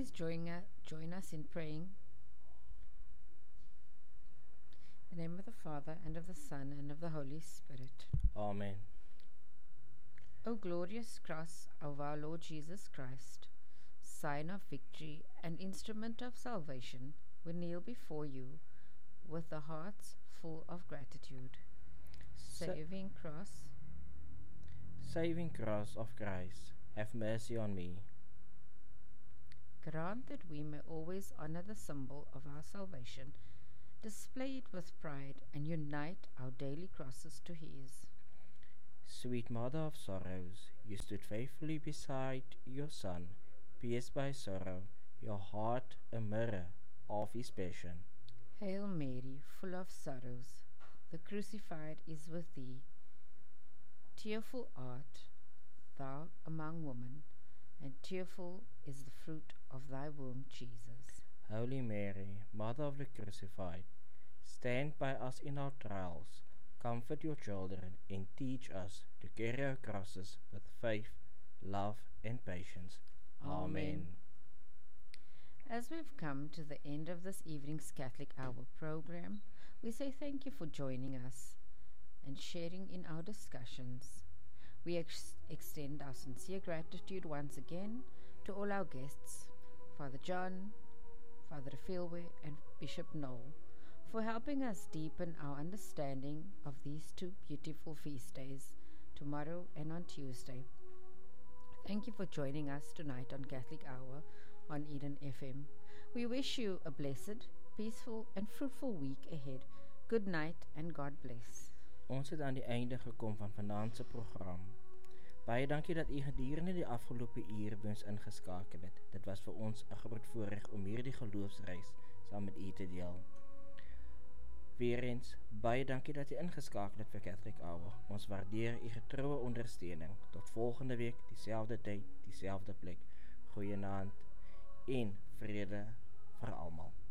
please join us in praying? In the name of the Father, and of the Son, and of the Holy Spirit. Amen. O glorious cross of our Lord Jesus Christ, sign of victory and instrument of salvation, we kneel before you with the hearts full of gratitude. Saving cross of Christ, have mercy on me. Grant that we may always honor the symbol of our salvation, display it with pride, and unite our daily crosses to his. Sweet Mother of Sorrows, you stood faithfully beside your Son, pierced by sorrow, your heart a mirror of his passion. Hail Mary, full of sorrows, the crucified is with thee. Tearful art thou among women, and tearful is the fruit of thy womb, Jesus. Holy Mary, Mother of the Crucified, stand by us in our trials, comfort your children, and teach us to carry our crosses with faith, love, and patience. Amen. As we've come to the end of this evening's Catholic Hour program, we say thank you for joining us and sharing in our discussions. We extend our sincere gratitude once again to all our guests, Father John, Father Philwe, and Bishop Noel, for helping us deepen our understanding of these two beautiful feast days, tomorrow and on Tuesday. Thank you for joining us tonight on Catholic Hour on Eden FM. We wish you a blessed, peaceful, and fruitful week ahead. Good night and God bless. Ons het aan die einde gekom van vanaand se program. Baie dankie dat u gedurende die afgelope uur by ons ingeskakel het. Dit was vir ons 'n groot voorreg om hierdie geloofsreis saam met u te deel. Weereens, baie dankie dat u ingeskakel het vir Catholic Hour. Ons waardeer u getroue ondersteuning. Tot volgende week, dieselfde tyd, dieselfde plek. Goeienaand en vrede vir almal.